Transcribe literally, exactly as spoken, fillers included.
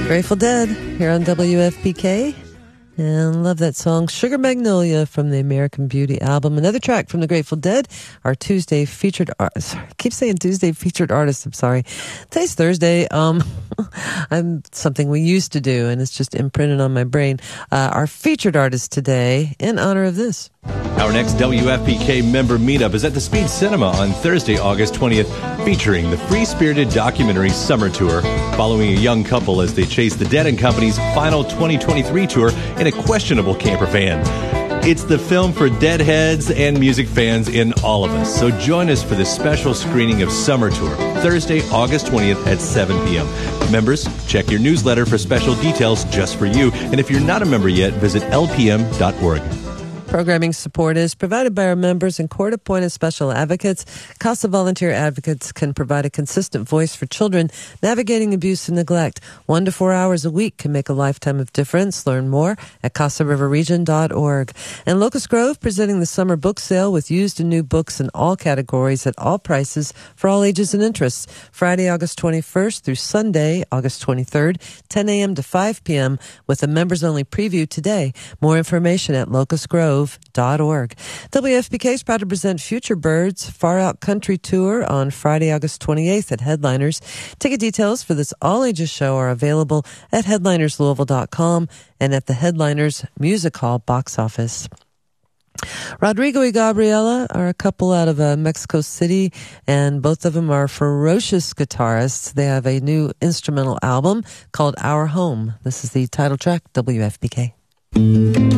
Grateful Dead here on W F P K. And love that song, Sugar Magnolia, from the American Beauty album. Another track from the Grateful Dead, our Tuesday featured artist. I keep saying Tuesday featured artist, I'm sorry. Today's Thursday. Um, I'm something we used to do, and it's just imprinted on my brain. Uh, our featured artist today, in honor of this. Our next W F P K member meetup is at the Speed Cinema on Thursday, August twentieth, featuring the Free-Spirited documentary Summer Tour, following a young couple as they chase the Dead and Company's final twenty twenty-three tour in a questionable camper van. It's the film for Deadheads and music fans in all of us. So join us for this special screening of Summer Tour, Thursday, August twentieth at seven p.m. Members, check your newsletter for special details just for you. And if you're not a member yet, visit L P M dot org. Programming support is provided by our members and court-appointed special advocates. CASA volunteer advocates can provide a consistent voice for children navigating abuse and neglect. One to four hours a week can make a lifetime of difference. Learn more at casa river region dot org. And Locust Grove presenting the summer book sale with used and new books in all categories at all prices for all ages and interests. Friday, August twenty-first through Sunday, August twenty-third, ten a.m. to five p.m. with a members-only preview today. More information at locust grove dot org. W F P K is proud to present Future Birds Far Out Country Tour on Friday, August twenty-eighth at Headliners. Ticket details for this all-ages show are available at headliners louisville dot com and at the Headliners Music Hall box office. Rodrigo y Gabriela are a couple out of uh, Mexico City, and both of them are ferocious guitarists. They have a new instrumental album called Our Home. This is the title track, W F P K.